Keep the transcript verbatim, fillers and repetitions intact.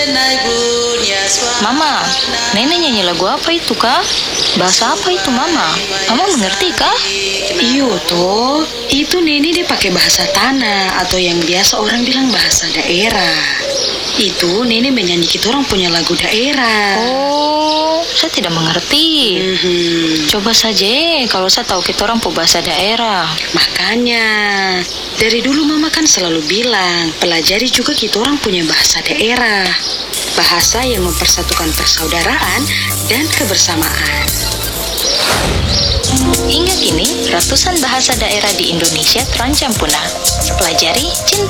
Mama, nenek nyanyi lagu apa itu kah? Bahasa apa itu Mama? Mama mengerti kah? Iyo toh, itu nenek dia pakai bahasa tanah atau yang biasa orang bilang bahasa daerah. Itu nenek menyanyi kita orang punya lagu daerah. Oh, saya tidak mengerti. Mhm. Coba saja kalau saya tahu kita orang po bahasa daerah. Makanya, dari dulu Mama kan selalu bilang, pelajari juga kita orang punya bahasa daerah. Bahasa yang mempersatukan persaudaraan dan kebersamaan. Hingga kini, ratusan bahasa daerah di Indonesia terancam punah. Pelajari, cinta.